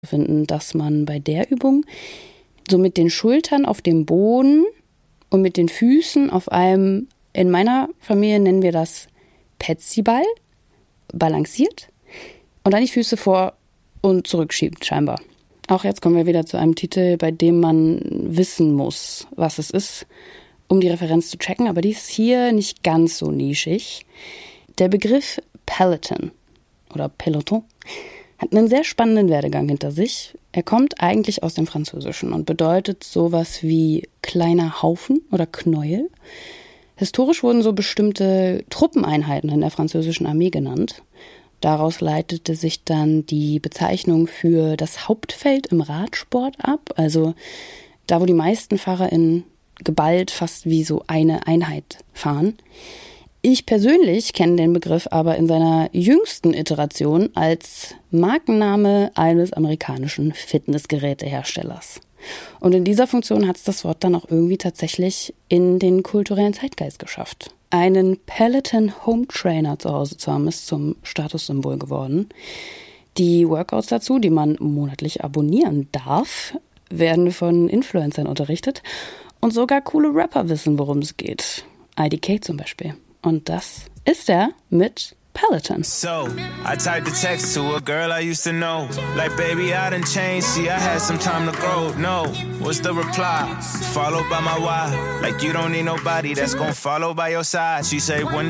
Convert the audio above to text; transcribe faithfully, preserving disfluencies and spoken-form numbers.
finden, dass man bei der Übung so mit den Schultern auf dem Boden und mit den Füßen auf einem, in meiner Familie nennen wir das Petsyball, balanciert und dann die Füße vor und zurückschiebt scheinbar. Auch jetzt kommen wir wieder zu einem Titel, bei dem man wissen muss, was es ist, um die Referenz zu checken, aber die ist hier nicht ganz so nischig. Der Begriff Peloton oder Peloton hat einen sehr spannenden Werdegang hinter sich. Er kommt eigentlich aus dem Französischen und bedeutet sowas wie kleiner Haufen oder Knäuel. Historisch wurden so bestimmte Truppeneinheiten in der französischen Armee genannt. Daraus leitete sich dann die Bezeichnung für das Hauptfeld im Radsport ab, also da, wo die meisten FahrerInnen geballt fast wie so eine Einheit fahren. Ich persönlich kenne den Begriff aber in seiner jüngsten Iteration als Markenname eines amerikanischen Fitnessgeräteherstellers. Und in dieser Funktion hat es das Wort dann auch irgendwie tatsächlich in den kulturellen Zeitgeist geschafft. Einen Peloton Home Trainer zu Hause zu haben, ist zum Statussymbol geworden. Die Workouts dazu, die man monatlich abonnieren darf, werden von Influencern unterrichtet. Und sogar coole Rapper wissen, worum es geht. I D K zum Beispiel. Und das ist er mit Peloton. So, I typed a text to a girl I used to know. Like, baby, I done changed. See, I had some time to grow. No, what's the reply? Followed by my why. Like, you don't need nobody that's gonna follow by your side. She say, when